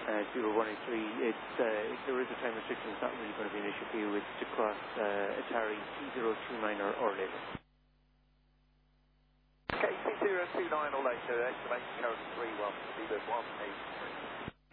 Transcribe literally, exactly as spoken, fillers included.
uh, zero one eight three. It's, uh, if there is a time restriction, it's not really going to be an issue for you. It's to cross uh, Atari T zero two nine or, or later. Okay, T zero two nine or later, estimation current three one, speed of one eight.